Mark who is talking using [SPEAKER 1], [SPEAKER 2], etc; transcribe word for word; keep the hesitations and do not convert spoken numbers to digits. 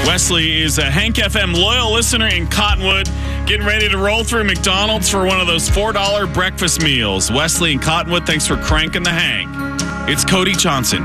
[SPEAKER 1] Wesley is a Hank F M loyal listener in Cottonwood, getting ready to roll through McDonald's for one of those four dollar breakfast meals. Wesley in Cottonwood, thanks for cranking the Hank. It's Cody Johnson.